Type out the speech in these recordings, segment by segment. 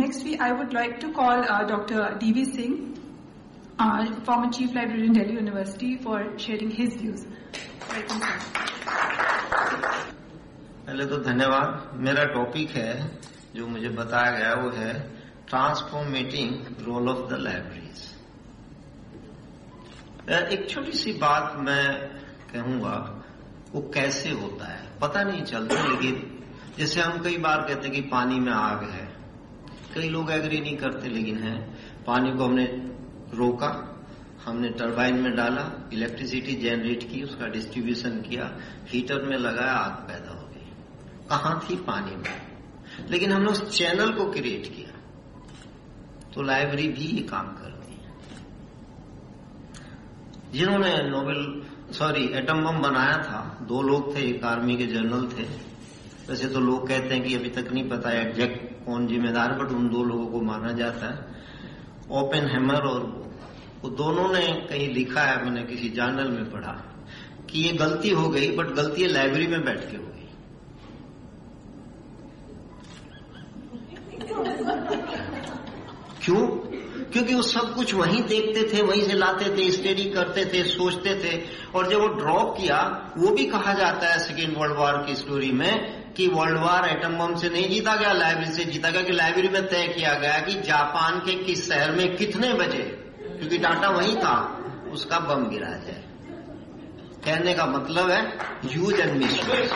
next I would like to call Dr. D.V. Singh, former Chief Librarian, Delhi University, for sharing his views. Welcome, sir. पहले तो धन्यवाद। मेरा topic है जो मुझे बताया गया वो है ट्रांसफॉर्मेटिंग रोल ऑफ द लाइब्रेरीज। एक छोटी सी बात मैं कहूंगा, वो कैसे होता है पता नहीं चलता, लेकिन जैसे हम कई बार कहते हैं कि पानी में आग है, कई लोग एग्री नहीं करते, लेकिन है। पानी को हमने रोका, हमने टरबाइन में डाला, इलेक्ट्रिसिटी जनरेट की, उसका डिस्ट्रीब्यूशन किया, हीटर में लगाया, आग पैदा हो गई। कहां थी? पानी में। लेकिन हमने उस चैनल को क्रिएट किया। तो लाइब्रेरी भी ये काम करती है। जिन्होंने एटम बम बनाया था, 2 लोग थे, एक आर्मी के जनरल थे। वैसे तो लोग कहते हैं कि अभी तक नहीं पता है एग्जैक्ट कौन जिम्मेदार, बट उन 2 लोगों को माना जाता है, ओपेनहाइमर और वो दोनों ने कहीं लिखा है, मैंने किसी जर्नल में पढ़ा कि ये गलती हो गई, बट गलती लाइब्रेरी में बैठ के हो गई। क्यों? क्योंकि वो सब कुछ वहीं देखते थे, वहीं से लाते थे, स्टडी करते थे, सोचते थे। और जब वो ड्रॉप किया, वो भी कहा जाता है सेकेंड वर्ल्ड वॉर की स्टोरी में कि वर्ल्ड वॉर एटम बम से नहीं जीता गया, लाइब्रेरी से जीता गया। कि लाइब्रेरी में तय किया गया कि जापान के किस शहर में कितने बजे, क्योंकि डाटा वहीं था, उसका बम गिरा जाए। कहने का मतलब है यूज एंड मिसयूज।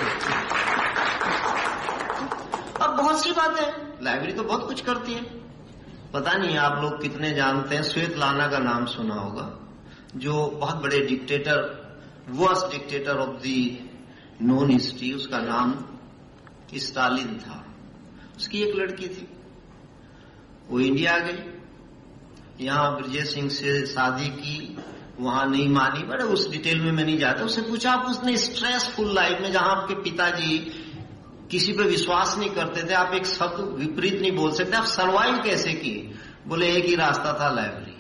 अब बहुत सी बातें, लाइब्रेरी तो बहुत कुछ करती है। पता नहीं आप लोग कितने जानते हैं, स्वेतलाना का नाम सुना होगा, जो बहुत बड़े dictator, worst dictator of the known history, उसका नाम स्टालिन था। उसकी एक लड़की थी, वो इंडिया आ गई, यहां ब्रजेश सिंह से शादी की, वहां नहीं मानी, बड़े उस डिटेल में मैं नहीं जाता। उससे पूछा आप उसने स्ट्रेसफुल लाइफ में, जहां आपके पिताजी किसी पे विश्वास नहीं करते थे, आप एक शब्द विपरीत नहीं बोल सकते, आप सर्वाइव कैसे किए? बोले एक ही रास्ता था, लाइब्रेरी।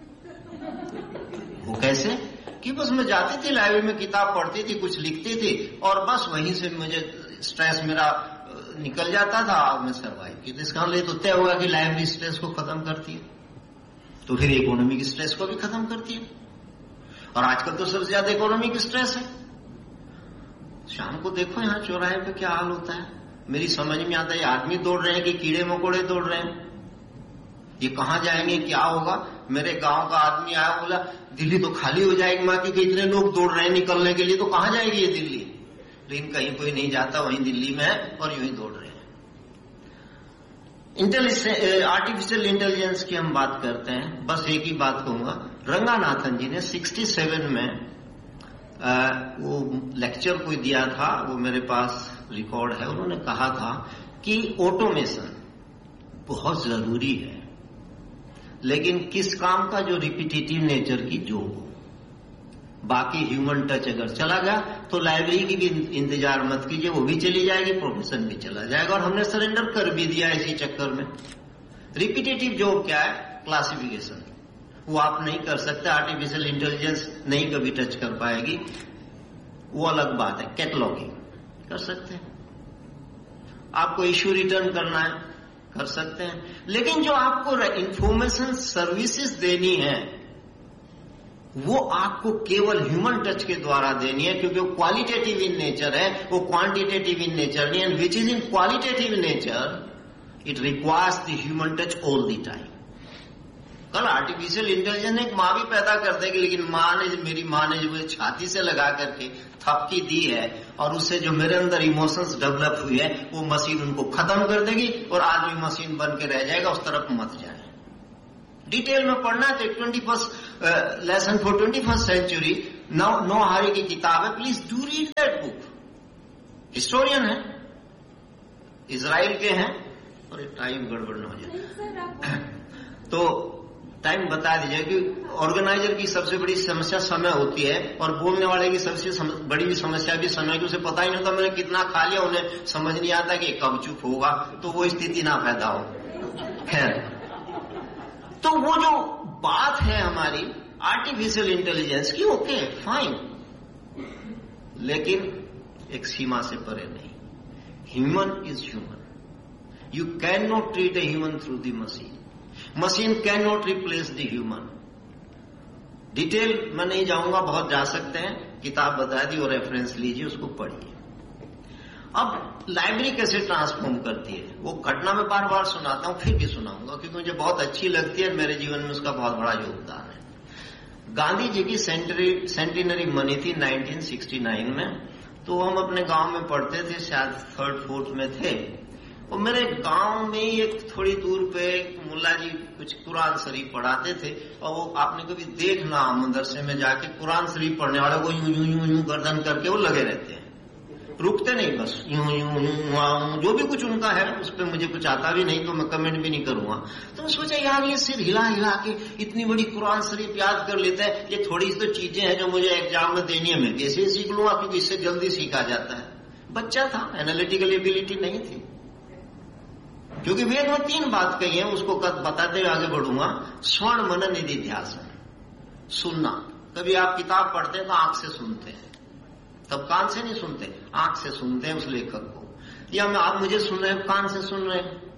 वो कैसे? कि बस मैं जाती थी लाइब्रेरी में, किताब पढ़ती थी, कुछ लिखती थी, और बस वहीं से मुझे स्ट्रेस मेरा निकल जाता था, और मैं सर्वाइव की। तो इसका मतलब तो तय हुआ कि लाइब्रेरी स्ट्रेस को खत्म करती है, तो फिर इकोनॉमिक स्ट्रेस को भी खत्म करती है। और आजकल तो सबसे ज्यादा इकोनॉमिक स्ट्रेस है। शाम को देखो यहां चौराहे पे क्या हाल होता है, मेरी समझ में आता है ये आदमी दौड़ रहे हैं कि कीड़े मकोड़े दौड़ रहे हैं, ये कहां जाएंगे, क्या होगा। मेरे गांव का आदमी आया, बोला दिल्ली तो खाली हो जाएगी मां की, इतने लोग दौड़ रहे हैं निकलने के लिए, तो कहां जाएगी ये दिल्ली। लेकिन कहीं कोई नहीं जाता, वहीं दिल्ली में है और यूं ही दौड़ रहे हैं। आर्टिफिशियल इंटेलिजेंस की हम बात करते हैं, बस एक ही बात कहूंगा। रंगानाथन जी ने 67 में वो लेक्चर कोई दिया था, वो मेरे पास रिकॉर्ड है। उन्होंने कहा था कि ऑटोमेशन बहुत जरूरी है, लेकिन किस काम का? जो रिपीटेटिव नेचर की जॉब हो। बाकी ह्यूमन टच अगर चला गया तो लाइब्रेरी की भी इंतजार मत कीजिए, वो भी चली जाएगी, प्रोफेशन भी चला जाएगा। और हमने सरेंडर कर भी दिया इसी चक्कर में। रिपीटेटिव जॉब क्या है? क्लासिफिकेशन, वो आप नहीं कर सकते, आर्टिफिशियल इंटेलिजेंस नहीं कभी टच कर पाएगी, वो अलग बात है। कैटलॉगिंग कर सकते हैं, आपको इश्यू रिटर्न करना है कर सकते हैं, लेकिन जो आपको इंफॉर्मेशन सर्विसेज देनी है वो आपको केवल ह्यूमन टच के द्वारा देनी है, क्योंकि वो क्वालिटेटिव इन नेचर है, वो क्वांटिटेटिव इन नेचर नहीं। And which is in qualitative nature, it requires the human touch all the time. कल आर्टिफिशियल इंटेलिजेंस एक माँ भी पैदा कर देगी, लेकिन मेरी माँ ने जो मुझे छाती से लगा करके थपकी दी है और उससे जो मेरे अंदर इमोशंस डेवलप हुई है, वो मशीन उनको खत्म कर देगी और आदमी मशीन बन के रह जाएगा। उस तरफ मत जाए। डिटेल में पढ़ना है तो 21st lesson for 21st century no हारी की किताब है, please do read that book. Historian है, इजराइल के हैं, और टाइम गड़बड़ न हो जाए तो टाइम बता दीजिए कि ऑर्गेनाइजर की सबसे बड़ी समस्या समय होती है, और बोलने वाले की सबसे बड़ी समस्या भी समय की। उसे पता ही नहीं होता मैंने कितना खा लिया, उन्हें समझ नहीं आता कि कब चुप होगा, तो वो स्थिति ना पैदा हो। खैर, तो वो जो बात है हमारी आर्टिफिशियल इंटेलिजेंस की, ओके फाइन, लेकिन एक सीमा से परे नहीं। Human is human. You cannot treat a human through the machine. Machine cannot replace the human. Detail में नहीं जाऊंगा, बहुत जा सकते हैं, किताब बता दी और रेफरेंस लीजिए, उसको पढ़िए। अब लाइब्रेरी कैसे ट्रांसफॉर्म करती है वो घटना में बार बार सुनाता हूं, फिर भी सुनाऊंगा क्योंकि मुझे बहुत अच्छी लगती है, मेरे जीवन में उसका बहुत बड़ा योगदान है। गांधी जी की सेंटिनरी मनी थी 1969 में, तो हम अपने गांव में पढ़ते थे, शायद 3rd 4th में थे, और मेरे गांव में एक थोड़ी दूर पे मुल्ला जी कुछ कुरान शरीफ पढ़ाते थे, और वो आपने कभी देखना मदरसे में जाके कुरान शरीफ पढ़ने वाले को यूं यूं यूं यूं गर्दन करके वो लगे रहते हैं, रुकते नहीं, बस यूं यूं यूं, जो भी कुछ उनका है उस पर मुझे कुछ आता भी नहीं तो मैं कमेंट भी नहीं करूंगा। तो मैं सोचा यार ये सिर हिला हिला के इतनी बड़ी कुरान शरीफ याद कर लेता है, ये थोड़ी सी तो चीजें हैं जो मुझे एग्जाम में देनी है, मैं कैसे सीख लूंगा क्योंकि इससे जल्दी सीखा जाता है। बच्चा था, एनालिटिकल एबिलिटी नहीं थी, क्योंकि वेद में 3 बात कही है, उसको बताते हुए आगे बढ़ूंगा। स्वर्ण मनन निधि ध्यासन, सुनना। कभी आप किताब पढ़ते हैं तो आंख से सुनते हैं, तब कान से नहीं सुनते, आंख से सुनते हैं उस लेखक को, या आप मुझे सुन रहे हैं कान से सुन रहे हैं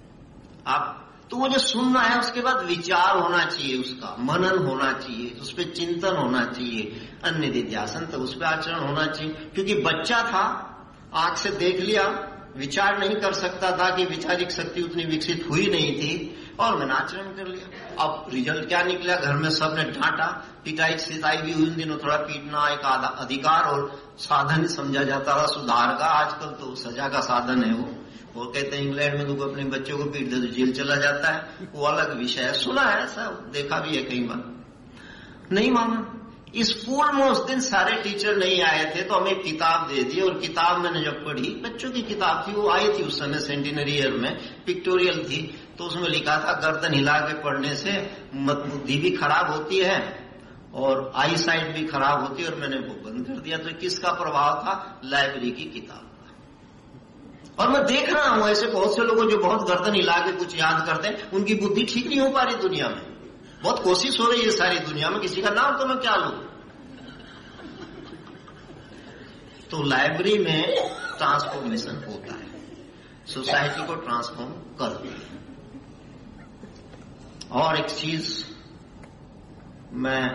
आप, तो वो जो सुनना है उसके बाद विचार होना चाहिए, उसका मनन होना चाहिए, उस पर चिंतन होना चाहिए, अन्य निध्यासन, तो उस पर आचरण होना चाहिए। क्योंकि बच्चा था, आंख से देख लिया, विचार नहीं कर सकता था कि वैचारिक शक्ति उतनी विकसित हुई नहीं थी, और मैंने आचरण कर लिया। अब रिजल्ट क्या निकला, घर में सबने डांटा, पिटाई सिताई भी हुई। उन दिनों थोड़ा पीटना एक अधिकार और साधन समझा जाता था सुधार का, आजकल तो सजा का साधन है वो कहते हैं इंग्लैंड में तो अपने बच्चों को पीट दे तो जेल चला जाता है, वो अलग विषय है, सुना है, सब देखा भी है कई बार। नहीं माना। स्कूल में उस दिन सारे टीचर नहीं आए थे तो हमें किताब दे दी, और किताब मैंने जब पढ़ी, बच्चों की किताब थी, वो आई थी उस समय सेंटिनरी ईयर में, पिक्टोरियल थी, तो उसमें लिखा था गर्दन हिला के पढ़ने से बुद्धि भी खराब होती है और आई साइट भी खराब होती है, और मैंने वो बंद कर दिया। तो किसका प्रभाव था? लाइब्रेरी की किताब का। और मैं देख रहा हूं ऐसे बहुत से लोगों जो बहुत गर्दन हिला के कुछ याद करते हैं, उनकी बुद्धि ठीक नहीं हो पा रही दुनिया में, बहुत कोशिश हो रही है सारी दुनिया में, किसी का नाम तो मैं क्या लूं। तो लाइब्रेरी में ट्रांसफॉर्मेशन होता है, सोसाइटी को ट्रांसफॉर्म करती है। और एक चीज मैं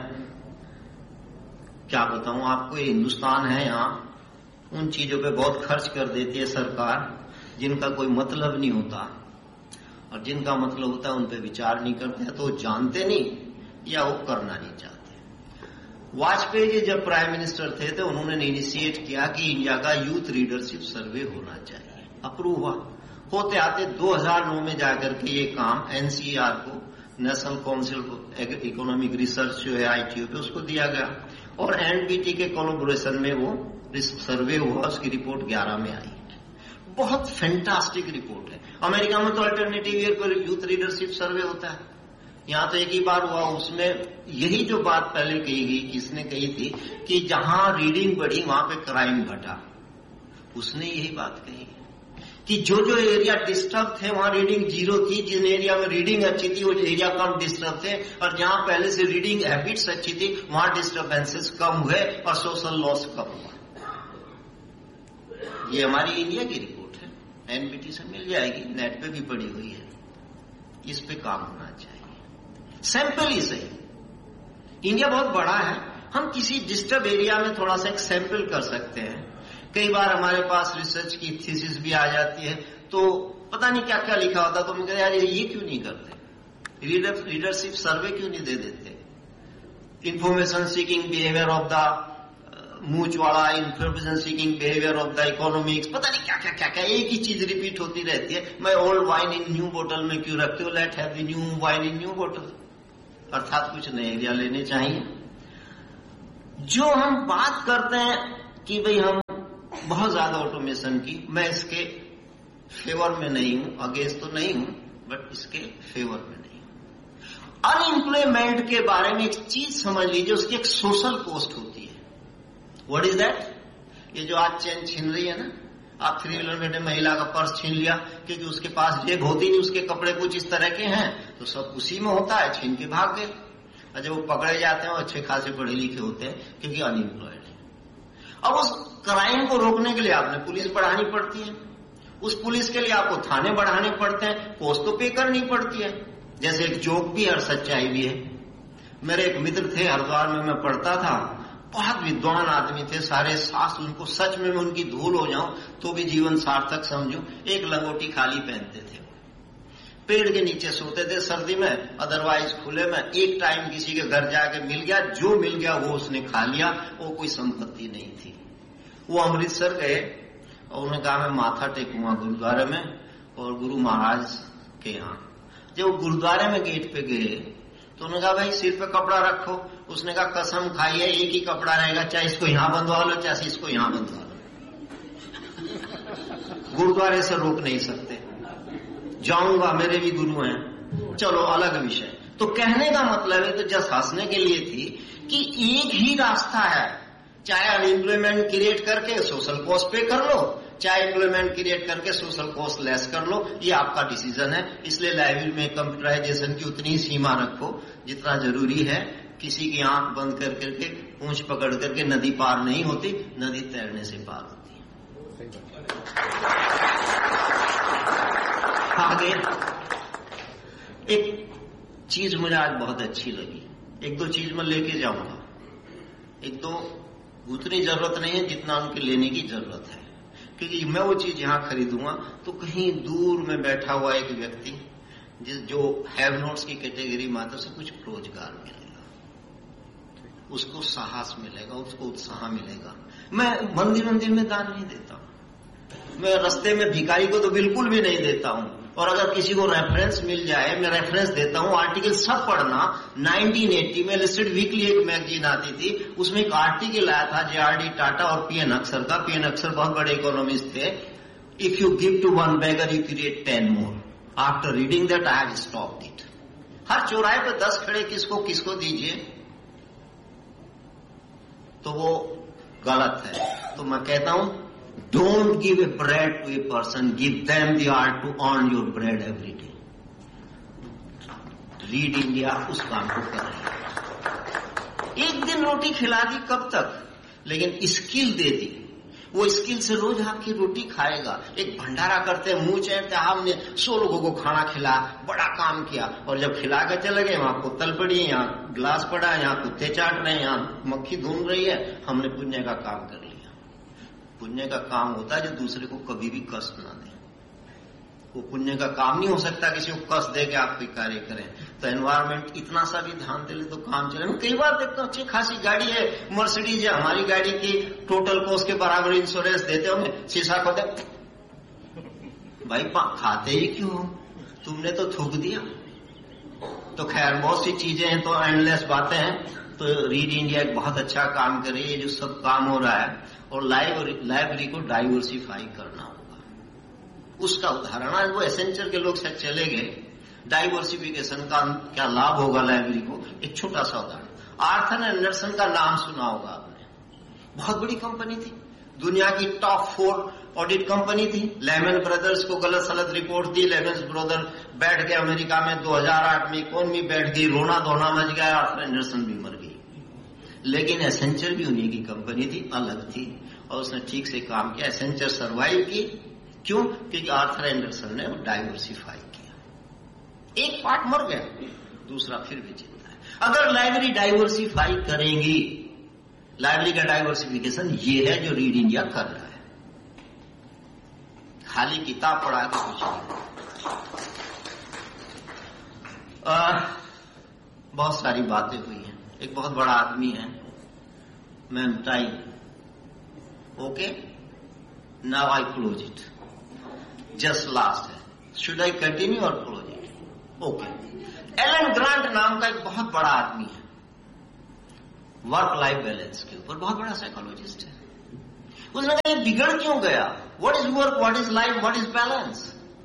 क्या बताऊं आपको, ये हिंदुस्तान है, यहां उन चीजों पे बहुत खर्च कर देती है सरकार जिनका कोई मतलब नहीं होता, और जिनका मतलब होता है उन पे विचार नहीं करते हैं, तो वो जानते नहीं या वो करना नहीं चाहते। वाजपेयी जी जब प्राइम मिनिस्टर थे तो उन्होंने इनिशिएट किया कि इंडिया का यूथ लीडरशिप सर्वे होना चाहिए, अप्रूव हुआ। होते आते 2009 में जाकर के ये काम एनसीईआर को, नेशनल काउंसिल इकोनॉमिक रिसर्च जो है ITO पे, उसको दिया गया, और एनडीटी के कोलैबोरेशन में वो सर्वे हुआ, उसकी रिपोर्ट 11 में आई। बहुत फैंटास्टिक रिपोर्ट है। अमेरिका में तो अल्टरनेटिव ईयर पर यूथ लीडरशिप सर्वे होता है, यहां तो एक ही बार हुआ। उसमें यही जो बात पहले कही गई, किसने कही थी कि जहां रीडिंग बढ़ी वहां पे क्राइम घटा, उसने यही बात कही कि जो जो एरिया डिस्टर्ब थे वहां रीडिंग 0 थी, जिन एरिया में रीडिंग अच्छी थी वो एरिया कम डिस्टर्ब थे, और जहां पहले से रीडिंग हैबिट्स अच्छी थी वहां डिस्टर्बेंसेस कम हुए और सोशल लॉस कम हुआ। ये हमारी इंडिया की रिपोर्ट है, एनबीटी से मिल जाएगी, नेट पे भी पड़ी हुई है। इस पे काम होना चाहिए। सैंपल ही सही, इंडिया बहुत बड़ा है, हम किसी डिस्टर्ब एरिया में थोड़ा सा एक सैंपल कर सकते हैं। कई बार हमारे पास रिसर्च की थीसिस भी आ जाती है, तो पता नहीं क्या क्या लिखा होता, तो हम कहते यार ये क्यों नहीं करते, लीडरशिप सर्वे क्यों नहीं दे देते, information seeking behaviour of the मूच वाला, information seeking behaviour of the economics, पता नहीं क्या क्या क्या क्या, एक ही चीज रिपीट होती रहती है। मैं ओल्ड वाइन इन न्यू बोतल में क्यों रखते हो, late have the new wine in new बोतल, अर्थात कुछ नए एरिया लेने चाहिए। जो हम बात करते हैं कि भाई हम बहुत ज्यादा ऑटोमेशन की, मैं इसके फेवर में नहीं हूं, अगेंस्ट तो नहीं हूं, बट इसके फेवर में नहीं हूं। अनएम्प्लॉयमेंट के बारे में एक चीज समझ लीजिए, उसकी एक सोशल कॉस्ट होती है। What is that? ये जो आज चेन छीन रही है ना, आप 3 व्हीलर में महिला का पर्स छीन लिया क्योंकि उसके पास जेब होती नहीं, उसके कपड़े कुछ इस तरह के हैं, तो सब उसी में होता है, छीन के भाग गए। और जब वो पकड़े जाते हैं वो अच्छे खासे पढ़े लिखे होते हैं क्योंकि अनएम्प्लॉयड है। अब उस क्राइम को रोकने के लिए आपने पुलिस बढ़ानी पड़ती है, उस पुलिस के लिए आपको थाने बढ़ाने पड़ते हैं, पोस्ट तो पे करनी पड़ती है। जैसे एक जोक भी है और सच्चाई भी है। मेरे एक मित्र थे, हरिद्वार में मैं पढ़ता था, बहुत विद्वान आदमी थे, सारे शास्त्र उनको सच में मैं उनकी धूल हो जाऊं तो भी जीवन सार्थक समझूं। एक लंगोटी खाली पहनते थे, पेड़ के नीचे सोते थे सर्दी में, अदरवाइज खुले में। एक टाइम किसी के घर जाके मिल गया, जो मिल गया वो उसने खा लिया, वो कोई संपत्ति नहीं थी। वो अमृतसर गए और उन्होंने कहा मैं माथा टेकूंगा गुरुद्वारे में और गुरु महाराज के यहाँ। जब वो गुरुद्वारे में गेट पे गए तो उन्होंने कहा भाई सिर पे कपड़ा रखो। उसने कहा कसम खाई है एक ही कपड़ा रहेगा, चाहे इसको यहां बंधवा लो चाहे इसको यहां बंधवा लो, गुरुद्वारे से रोक नहीं सकते। जाऊंगा, मेरे भी गुरु हैं, चलो अलग विषय। तो कहने का मतलब है, तो जस्ट हंसने के लिए थी कि एक ही रास्ता है, चाहे अनएम्प्लॉयमेंट क्रिएट करके सोशल कॉस्ट पे कर लो, चाहे एम्प्लॉयमेंट क्रिएट करके सोशल कॉस्ट लेस कर लो, ये आपका डिसीजन है। इसलिए लाइब्रेरी में कंप्यूटराइजेशन की उतनी ही सीमा रखो जितना जरूरी है। किसी की आंख बंद कर करके पूंछ पकड़ करके नदी पार नहीं होती, नदी तैरने से पार होती है। आगे एक चीज मुझे आज बहुत अच्छी लगी, एक दो चीज मैं लेके जाऊंगा। एक दो उतनी जरूरत नहीं है जितना उनके लेने की जरूरत है, क्योंकि मैं वो चीज यहां खरीदूंगा तो कहीं दूर में बैठा हुआ एक व्यक्ति जो हैव नोट्स की कैटेगरी में आता है, उसे कुछ रोजगार मिलेगा, उसको साहस मिलेगा, उसको उत्साह मिलेगा। मैं मंदिर में दान नहीं देता, मैं रास्ते में भिखारी को तो बिल्कुल भी नहीं देता हूं। और अगर किसी को रेफरेंस मिल जाए, मैं रेफरेंस देता हूं। आर्टिकल सब पढ़ना। 1980 में लिस्टेड वीकली एक मैगजीन आती थी, उसमें एक आर्टिकल आया था JRD टाटा और PN अक्सर का। PN अक्सर बहुत बड़े इकोनॉमिस्ट थे। If you give to one beggar you create 10 more. After reading that I have stopped it. हर चौराहे पे 10 खड़े किसको दीजिए तो वो गलत है। तो मैं कहता हूं Don't give a bread to a person, give them the art to earn your bread every day. Read India उस काम को कर रही है। एक दिन रोटी खिला दी कब तक, लेकिन स्किल दे दी, वो स्किल से रोज आपकी रोटी खाएगा। एक भंडारा करते हैं, मुंह चढ़ते, हमने 100 लोगों को खाना खिलाया, बड़ा काम किया, और जब खिला कर चले गए वहां बोतल पड़ी, यहाँ गिलास पड़ा, यहाँ कुत्ते चाट रहे हैं, यहाँ मक्खी धूम रही है, हमने पुण्य का काम कर लिया। पुण्य का काम होता है जो दूसरे को कभी भी कष्ट ना दे। वो पुण्य का काम नहीं हो सकता किसी को कष्ट दे के आप कोई कार्य करें। तो एनवायरमेंट इतना सा भी ध्यान दे ले तो काम चले। मैं कई बार देखता हूँ अच्छी खासी गाड़ी है, मर्सिडीज है, हमारी गाड़ी की टोटल कॉस्ट के बराबर इंश्योरेंस देते होंगे, शीशा खोते, भाई खाते ही क्यों, तुमने तो थूक दिया। तो खैर बहुत सी चीजें हैं, तो एंडलेस बातें हैं। तो रीड इंडिया एक बहुत अच्छा काम कर रही है, जो सब काम हो रहा है। और लाइब्रेरी को डाइवर्सिफाई करना होगा। उसका उदाहरण आज वो एसेंचर के लोग शायद चले गए, डाइवर्सिफिकेशन का क्या लाभ होगा लाइब्रेरी को। एक छोटा सा उदाहरण, आर्थर एंडरसन का नाम सुना होगा आपने, बहुत बड़ी कंपनी थी, दुनिया की टॉप 4 ऑडिट कंपनी थी। लेमन ब्रदर्स को गलत सलत रिपोर्ट दी, लेमन ब्रदर बैठ गए अमेरिका में, 2008 में इकोनॉमी बैठ गई, रोना धोना मच गया, आर्थर एंडरसन भी मर गई। लेकिन एसेंचर भी उन्हीं की कंपनी थी, अलग थी, और उसने ठीक से काम किया। एसेंचर सर्वाइव की, क्यों? क्योंकि आर्थर एंडरसन ने डाइवर्सिफाई किया। एक पार्ट मर गया, दूसरा फिर भी जिंदा है। अगर लाइब्रेरी डाइवर्सिफाई करेंगी, लाइब्रेरी का डाइवर्सिफिकेशन ये है जो रीड इंडिया कर रहा है। खाली किताब पढ़ा के कुछ नहीं। बहुत सारी बातें हुई हैं। एक बहुत बड़ा आदमी है, ma'am time, okay, now I close it, just last है, शुड आई कंटिन्यू और close it? Okay. Elon grant नाम का एक बहुत बड़ा आदमी है, वर्क लाइफ बैलेंस के ऊपर बहुत बड़ा साइकोलॉजिस्ट है। उसने कहा ये बिगड़ क्यों गया, what is work, what is life, what is balance?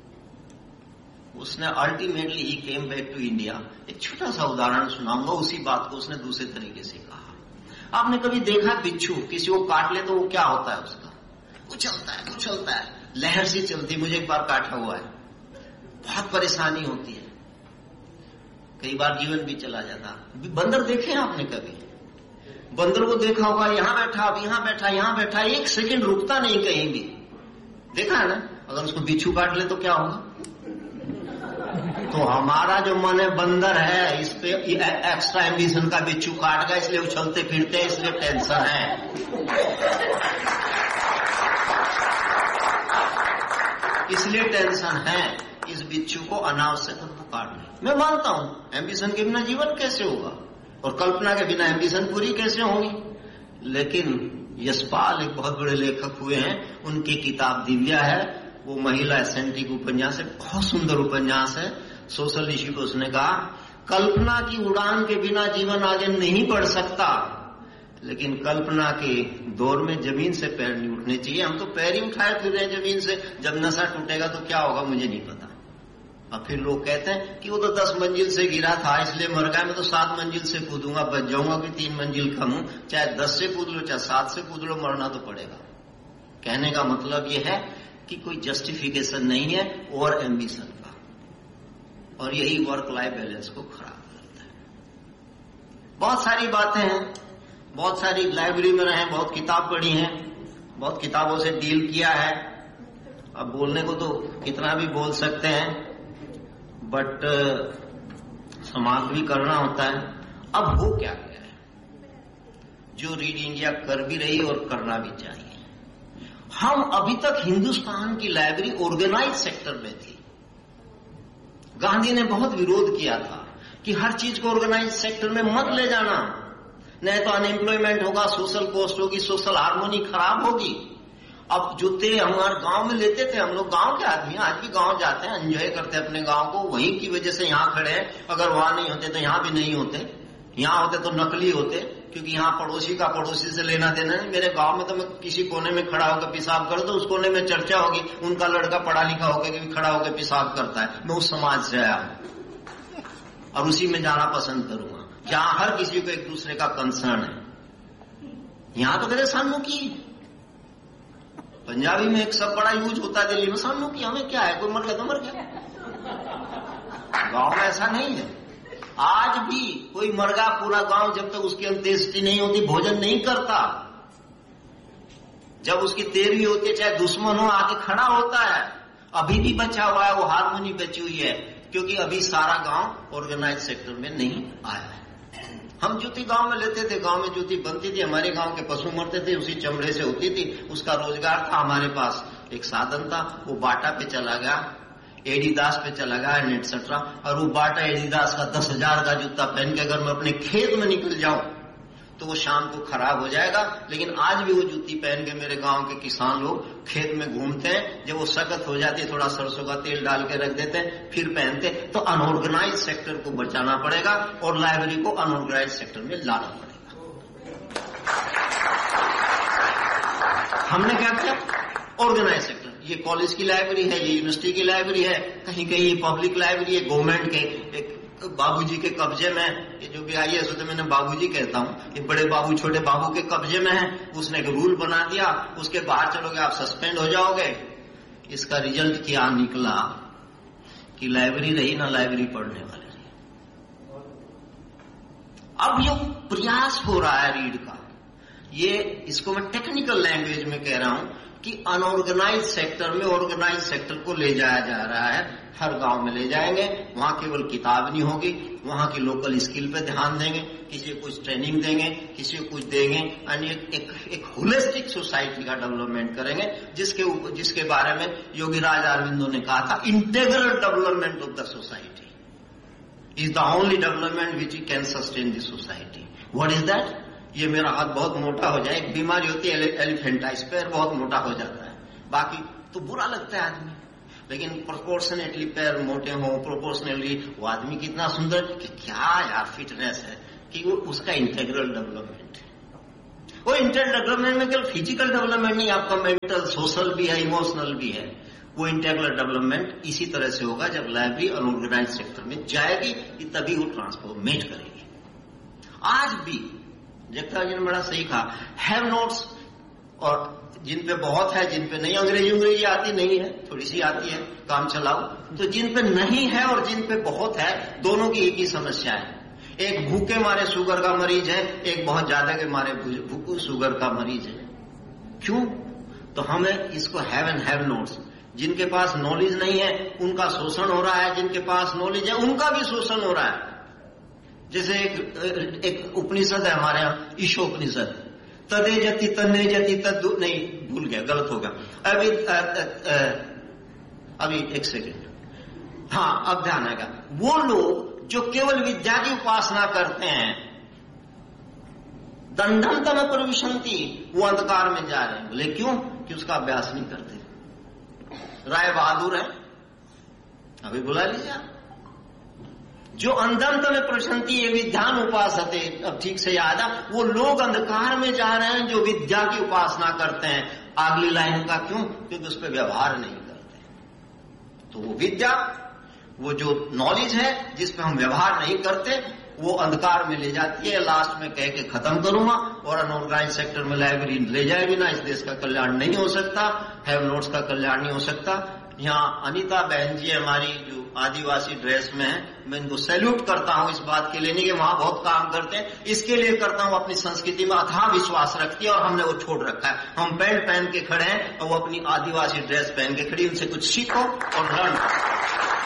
उसने ultimately he came back to India. एक छोटा सा उदाहरण सुनाऊंगा, उसी बात को उसने दूसरे तरीके से कहा। आपने कभी देखा बिच्छू किसी को काट ले तो वो क्या होता है उसका? उछलता है, लहर सी चलती। मुझे एक बार काटा हुआ है, बहुत परेशानी होती है, कई बार जीवन भी चला जाता। बंदर देखे हैं आपने कभी? बंदर को देखा होगा, यहां बैठा, अब यहां बैठा, यहां बैठा, 1 सेकंड रुकता नहीं कहीं भी, देखा है ना? अगर उसको बिच्छू काट ले तो क्या होगा? तो हमारा जो मन है बंदर है, इस पे एक्स्ट्रा एम्बिशन का बिच्छू काट गया, इसलिए उछलते फिरते हैं, इसलिए टेंशन है। इसलिए टेंशन है, इस बिच्छू को अनावश्यक हमको काट ले। मैं मानता हूं एम्बिशन के बिना जीवन कैसे होगा और कल्पना के बिना एम्बिशन पूरी कैसे होगी, लेकिन यशपाल एक बहुत बड़े लेखक हुए हैं, उनकी किताब दिव्या है, वो महिला सेंट्रिक उपन्यास है, बहुत सुंदर उपन्यास है। सोशल इश्यू को उसने कहा कल्पना की उड़ान के बिना जीवन आगे नहीं बढ़ सकता, लेकिन कल्पना के दौर में जमीन से पैर नहीं उठने चाहिए। हम तो पैर ही उठाए फिर रहे जमीन से, जब नशा टूटेगा तो क्या होगा मुझे नहीं पता। और फिर लोग कहते हैं कि वो तो 10 मंजिल से गिरा था इसलिए मर गया, मैं तो 7 मंजिल से कूदूंगा, बच जाऊंगा कि 3 मंजिल कम हूं, चाहे 10 से कूद लो चाहे 7 से कूद लो, मरना तो पड़ेगा। कहने का मतलब ये है कि कोई जस्टिफिकेशन नहीं है ओवर एम्बिशन का, और यही वर्क लाइफ बैलेंस को खराब करता है। बहुत सारी बातें हैं, बहुत सारी लाइब्रेरी में रहे, बहुत किताब पढ़ी है, बहुत किताबों से डील किया है। अब बोलने को तो कितना भी बोल सकते हैं, बट समाप्त भी करना होता है। अब हो क्या गया है, जो रीड इंडिया कर भी रही और करना भी चाहिए। हम अभी तक हिंदुस्तान की लाइब्रेरी ऑर्गेनाइज सेक्टर में थी। गांधी ने बहुत विरोध किया था कि हर चीज को ऑर्गेनाइज सेक्टर में मत ले जाना, नहीं तो अनएम्प्लॉयमेंट होगा, सोशल कॉस्ट होगी, सोशल हार्मोनी खराब होगी। अब जूते हमारे गांव में लेते थे, हम लोग गांव के आदमी आज भी गांव जाते हैं, एंजॉय करते हैं अपने गांव को, वहीं की वजह से यहाँ खड़े हैं। अगर वहां नहीं होते तो यहाँ भी नहीं होते, यहाँ होते तो नकली होते, क्योंकि यहाँ पड़ोसी का पड़ोसी से लेना देना नहीं। मेरे गांव में तो मैं किसी कोने में खड़ा होकर पेशाब करूं तो उस कोने में चर्चा होगी, उनका लड़का पढ़ा लिखा होकर खड़ा होकर पेशाब करता है, मैं उस समाज से आया हूं और उसी में जाना पसंद करूंगा, जहां हर किसी को एक दूसरे का कंसर्न है। यहां तो कहते सन्मुखी, पंजाबी में एक सब बड़ा यूज होता है, दिल्ली में सन्मुखी, हमें क्या है, कोई मर गया तो मर गया। गांव में ऐसा नहीं है। आज भी कोई मर गया पूरा गांव जब तक उसकी अंत्येष्टि नहीं होती भोजन नहीं करता। जब उसकी तेरहवीं होती है, चाहे दुश्मन हो आके खड़ा होता है। अभी भी बचा हुआ है, वो हारमोनी बची हुई है, क्योंकि अभी सारा गांव ऑर्गेनाइज सेक्टर में नहीं आया है। हम जूती गांव में लेते थे, गांव में जूती बनती थी, हमारे गांव के पशु मरते थे, उसी चमड़े से होती थी, उसका रोजगार था। हमारे पास एक साधन था, वो बाटा पे चला गया, एडिदास पे चला गया एटसेट्रा, और वो बाटा एडिदास का 10,000 का जूता पहन के अगर मैं अपने खेत में निकल जाऊं तो वो शाम को खराब हो जाएगा। लेकिन आज भी वो जूती पहन के मेरे गांव के किसान लोग खेत में घूमते हैं, जब वो सख्त हो जाती है थोड़ा सरसों का तेल डाल के रख देते हैं, फिर पहनते। तो अनऑर्गेनाइज सेक्टर को बचाना पड़ेगा और लाइब्रेरी को अनऑर्गेनाइज सेक्टर में लाना पड़ेगा। हमने क्या किया, ऑर्गेनाइज सेक्टर, ये कॉलेज की लाइब्रेरी है, ये यूनिवर्सिटी की लाइब्रेरी है, कहीं कहीं ये पब्लिक लाइब्रेरी है, गवर्नमेंट के एक बाबूजी के कब्जे में। ये जो भी आई है तो मैंने बाबूजी कहता हूं, ये बड़े बाबू छोटे बाबू के कब्जे में है। उसने एक रूल बना दिया, उसके बाहर चलोगे आप सस्पेंड हो जाओगे। इसका रिजल्ट क्या निकला कि लाइब्रेरी रही ना लाइब्रेरी पढ़ने वाले रही। अब ये प्रयास हो रहा है रीड का, ये इसको मैं टेक्निकल लैंग्वेज में कह रहा हूं कि अनऑर्गेनाइज सेक्टर में ऑर्गेनाइज सेक्टर को ले जाया जा रहा है। हर गांव में ले जाएंगे, वहां केवल किताब नहीं होगी, वहां की लोकल स्किल पे ध्यान देंगे, किसी को कुछ ट्रेनिंग देंगे, किसी को कुछ देंगे, और एक होलिस्टिक सोसाइटी का डेवलपमेंट करेंगे, जिसके बारे में योगीराज अरविंदो ने कहा था, integral development of the society is the only development which can sustain the society. What is that? ये मेरा हाथ बहुत मोटा हो जाए, एक बीमारी होती है एलिफेंटाइटिस, पैर बहुत मोटा हो जाता है, बाकी तो बुरा लगता है आदमी, लेकिन प्रोपोर्शनेटली पैर मोटे हो, प्रोपोर्शनेटली वो आदमी कितना सुंदर, कि क्या यार फिटनेस है, कि वो उसका इंटेग्रल डेवलपमेंट है। वो इंटेग्रल डेवलपमेंट में केवल फिजिकल डेवलपमेंट नहीं, आपका मेंटल सोशल भी है, इमोशनल भी है। वो इंटेग्रल डेवलपमेंट इसी तरह से होगा जब लाइब्रेरी अनऑर्गेनाइज सेक्टर में जाएगी, तभी वो ट्रांसफॉर्मेट करेगी। आज भी जगताप जी ने बड़ा सही कहा, हैव नोट्स, और जिन पे बहुत है जिन पे नहीं, अंग्रेजी आती नहीं है, थोड़ी सी आती है, काम चलाओ। तो जिन पे नहीं है और जिन पे बहुत है, दोनों की एक ही समस्या है। एक भूखे मारे शुगर का मरीज है, एक बहुत ज्यादा के मारे शुगर का मरीज है। क्यों? तो हमें इसको हैव एंड हैव नोट्स, जिनके पास नॉलेज नहीं है उनका शोषण हो रहा है, जिनके पास नॉलेज है उनका भी शोषण हो रहा है। जैसे एक उपनिषद है हमारे यहाँ, ईशोपनिषद, तदे जति तन्ने जति तद, नहीं भूल गया, गलत हो गया। अभी एक सेकेंड, हाँ अब ध्यान आएगा। वो लोग जो केवल विद्या की उपासना करते हैं, दंडंतम प्रविशंति, वो अंधकार में जा रहे हैं। बोले क्यों? कि उसका अभ्यास नहीं करते। राय बहादुर है, अभी बुला लीजिए आप। जो अंधंत में प्रशंति ये विद्यान उपासते, अब ठीक से याद है, वो लोग अंधकार में जा रहे हैं जो विद्या की उपासना करते हैं। अगली लाइन का क्यों? क्योंकि उस पर व्यवहार नहीं करते। तो वो विद्या, वो जो नॉलेज है जिस पे हम व्यवहार नहीं करते, वो अंधकार में ले जाती है। लास्ट में कह के खत्म करूंगा, और अनऑर्गेनाइज सेक्टर में लाइब्रेरी ले जाए बिना इस देश का कल्याण नहीं हो सकता, हैव नोट्स का कल्याण नहीं हो सकता। यहाँ अनीता बहन जी हमारी जो आदिवासी ड्रेस में है, मैं इनको सैल्यूट करता हूँ इस बात के लिए, नहीं कि वहां बहुत काम करते हैं, इसके लिए करता हूँ अपनी संस्कृति में अथाह विश्वास रखती है और हमने वो छोड़ रखा है। हम पैंट पहन के खड़े हैं और वो अपनी आदिवासी ड्रेस पहन के खड़ी, उनसे कुछ सीखो और लर्न करो।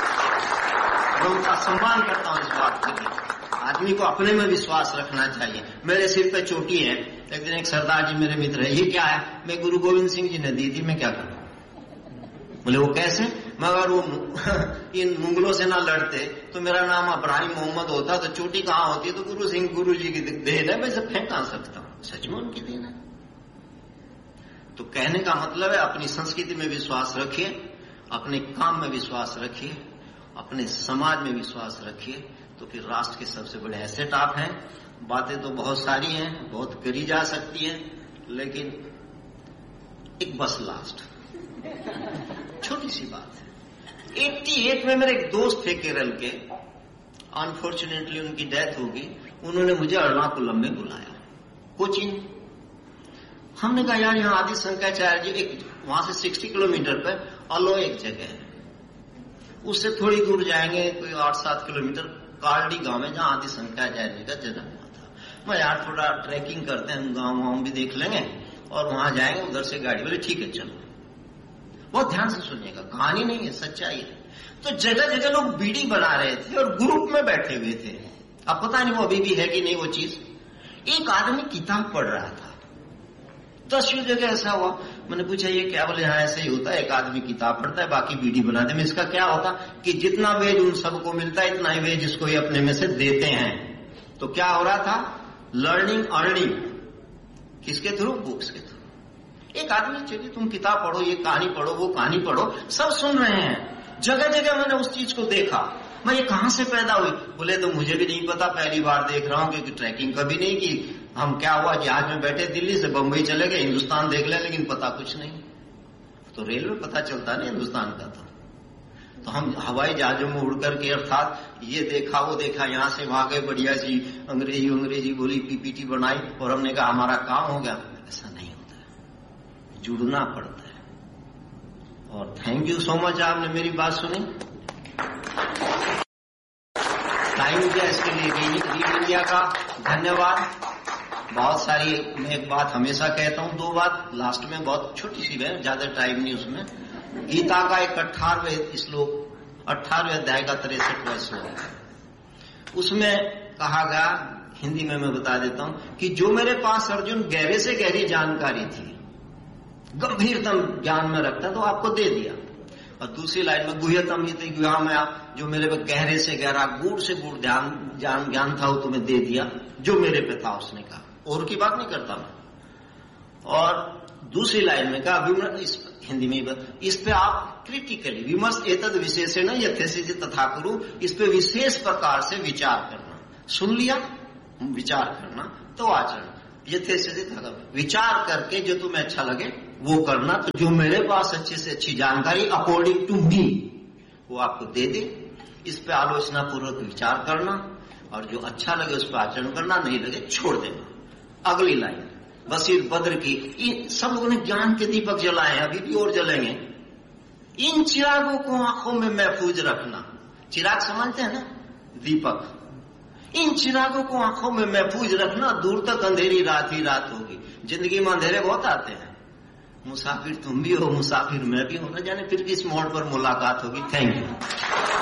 मैं उनका सम्मान करता हूँ इस बात के लिए। आदमी को अपने में विश्वास रखना चाहिए। मेरे सिर पे चोटी है, एक दिन एक सरदार जी मेरे मित्र है, ये क्या है? मैं गुरु गोविंद सिंह जी ने दी थी, मैं क्या करूं? बोले वो कैसे? मगर वो इन मुगलों से ना लड़ते तो मेरा नाम इब्राहिम मोहम्मद होता, तो चोटी कहाँ होती? तो गुरु सिंह गुरु जी की देन है, मैं इसे फेंक कहां सकता हूं? सच में उनकी देन है। तो कहने का मतलब है अपनी संस्कृति में विश्वास रखिए, अपने काम में विश्वास रखिए, अपने समाज में विश्वास रखिए, तो फिर राष्ट्र के सबसे बड़े एसेट आप हैं। बातें तो बहुत सारी हैं, बहुत करी जा सकती है, लेकिन एक बस लास्ट छोटी सी बात है। 88 में मेरे एक दोस्त थे केरल के, अनफॉर्चुनेटली उनकी डेथ होगी। उन्होंने मुझे एर्नाकुलम में बुलाया, कोचिंग। हमने कहा यार यहाँ आदि शंकराचार्य जी, एक वहां से 60 किलोमीटर पर अलो एक जगह है, उससे थोड़ी दूर जाएंगे कोई 8-7 किलोमीटर, कार्डी गांव में, जहां आदि शंकराचार्य जी का जन्म हुआ था। मैं यार थोड़ा ट्रैकिंग करते हैं, गांव वाँव भी देख लेंगे और वहां जाएंगे, उधर से गाड़ी। बोले ठीक है चलो। बहुत ध्यान से सुनिएगा, कहानी नहीं है, सच्चाई है। तो जगह जगह लोग बीड़ी बना रहे थे और ग्रुप में बैठे हुए थे। अब पता नहीं वो अभी भी है कि नहीं वो चीज। एक आदमी किताब पढ़ रहा था, 10 जगह ऐसा हुआ। मैंने पूछा ये क्या? बोले हाँ ऐसे ही होता है, एक आदमी किताब पढ़ता है, बाकी बीड़ी बनाते हैं। इसका क्या होता कि जितना वेज उन सबको मिलता है, इतना ही वेज इसको ये अपने में से देते हैं। तो क्या हो रहा था? Learning earning. किसके थ्रू? बुक्स के थ्रू। एक आदमी चलिए तुम किताब पढ़ो, ये कहानी पढ़ो, वो कहानी पढ़ो, सब सुन रहे हैं। जगह जगह मैंने उस चीज को देखा। मैं ये कहां से पैदा हुई? बोले तो मुझे भी नहीं पता, पहली बार देख रहा हूं, क्योंकि ट्रैकिंग कभी नहीं की। हम क्या हुआ जहाज में बैठे, दिल्ली से बंबई चले गए, हिंदुस्तान देख ले, लेकिन पता कुछ नहीं। तो रेलवे पता चलता नहीं हिंदुस्तान का तो हम हवाई जहाजों में उड़ करके, अर्थात ये देखा वो देखा, यहां से वहां गए, बढ़िया सी अंग्रेजी बोली, पीपीटी बनाई और हमने कहा हमारा काम हो गया। ऐसा नहीं होता है, जुड़ना पड़ता है। और थैंक यू सो मच, आपने मेरी बात सुनी, टाइम दिया, इसके लिए रीड इंडिया का धन्यवाद। बहुत सारी, मैं एक बात हमेशा कहता हूं, 2 बात लास्ट में, बहुत छोटी सी है, ज्यादा टाइम नहीं उसमें। गीता का एक 18वें श्लोक, 18वें अध्याय का 63वां श्लोक है, उसमें कहा गया, हिंदी में मैं बता देता हूं, कि जो मेरे पास अर्जुन गहरे से गहरी जानकारी थी, गंभीरतम ज्ञान में रखता, तो आपको दे दिया। और दूसरी लाइन में गुह्यतम हिते गुहा में, आप जो मेरे पे गहरे से गहरा, गूढ़ से गूढ़ ज्ञान था, वो तुम्हें दे दिया, जो मेरे पे था। उसने कहा, और की बात नहीं करता मैं। और दूसरी लाइन में कहा, हिंदी में, इस पे आप क्रिटिकली विमर्श एतद विशेषेण यथेसिद्धि तथा कुरु, इस पे विशेष प्रकार से विचार करना। सुन लिया, विचार करना, तो आचरण यथेसिद्धि तथा, विचार करके जो तुम्हें अच्छा लगे वो करना। तो जो मेरे पास अच्छे से अच्छी जानकारी अकॉर्डिंग टू मी, वो आपको दे दे, इस पे आलोचना पूर्वक विचार करना, और जो अच्छा लगे उस पर आचरण करना, नहीं लगे छोड़ देना। अगली लाइन बसीर बद्र की, सब लोगों ने ज्ञान के दीपक जलाए हैं, अभी भी और जलेंगे। इन चिरागों को आंखों में महफूज रखना। चिराग समझते हैं ना, दीपक। इन चिरागों को आंखों में महफूज रखना, दूर तक अंधेरी रात ही रात होगी। जिंदगी में अंधेरे बहुत आते हैं, मुसाफिर तुम भी हो, मुसाफिर मैं भी हूं, न जाने फिर किस मोड़ पर मुलाकात होगी। Thank you.